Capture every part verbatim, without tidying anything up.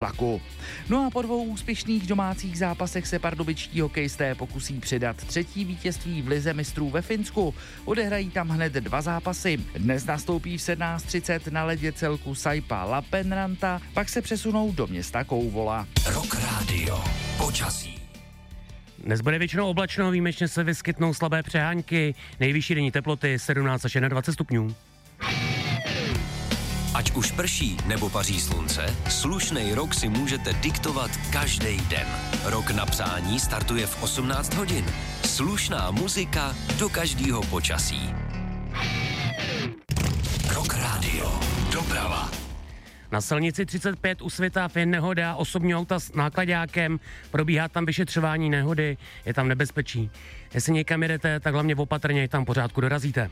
Baku. No a po dvou úspěšných domácích zápasech se pardubičtí hokejisté pokusí přidat třetí vítězství v lize mistrů ve Finsku. Odehrají tam hned dva zápasy. Dnes nastoupí v sedmnáct třicet na ledě celku Saipa Lappeenranta, pak se přesunou do města Kouvola. Rock Radio. Počasí. Dnes bude většinou oblačno, výjimečně se vyskytnou slabé přehánky, nejvyšší denní teploty sedmnáct až dvacet stupňů. Ať už prší nebo paří slunce, slušnej rok si můžete diktovat každý den. Rok na přání startuje v osmnáct hodin. Slušná muzika do každého počasí. Rock Radio. Doprava. Na silnici třicet pět u Svitavy je nehoda osobního auta s nákladákem, probíhá tam vyšetřování nehody, je tam nebezpečí. Jestli někam jedete, tak hlavně opatrně, je tam pořádku dorazíte.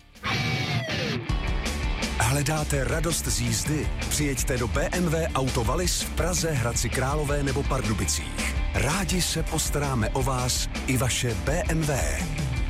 Hledáte radost z jízdy? Přijeďte do bé em vé Auto Wallis v Praze, Hradci Králové nebo Pardubicích. Rádi se postaráme o vás i vaše bé em vé.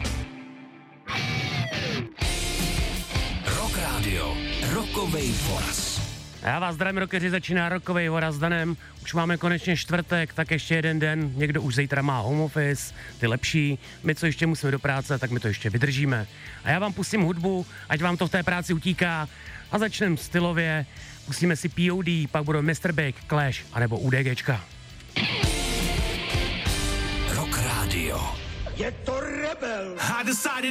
Rock Radio. Rokovej voraz. Já vás zdravím, rockeři, začíná Rokovej voraz s Danem. Už máme konečně čtvrtek, tak ještě jeden den. Někdo už zítra má home office, ty lepší. My, co ještě musíme do práce, tak my to ještě vydržíme. A já vám pustím hudbu, ať vám to v té práci utíká. A začneme stylově. Pustíme si P O D, pak budou mister Big, Clash, anebo UDGčka. Rock Radio. Je to rebel.